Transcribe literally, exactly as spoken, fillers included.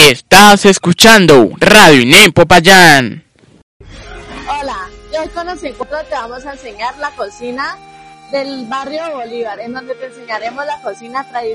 Estás escuchando Radio INEM Popayán. Hola, hoy con los encuentros te vamos a enseñar la cocina del barrio Bolívar, en donde te enseñaremos la cocina tradicional